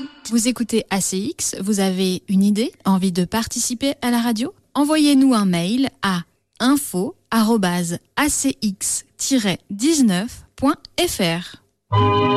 Vous écoutez ACX, vous avez une idée, envie de participer à la radio? Envoyez-nous un mail à info@acx-19.fr.